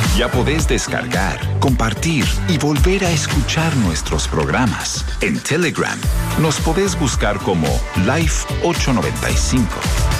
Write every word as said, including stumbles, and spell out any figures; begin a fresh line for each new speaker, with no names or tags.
Ya podés descargar, compartir y volver a escuchar nuestros programas. En Telegram nos podés buscar como Life ochocientos noventa y cinco.